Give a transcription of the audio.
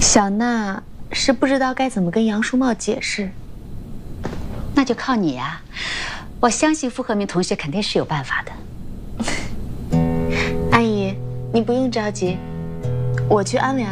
小娜是不知道该怎么跟杨淑茂解释， 那就靠你呀！我相信傅和明同学肯定是有办法的。 阿姨，你不用着急，我去安慰安慰。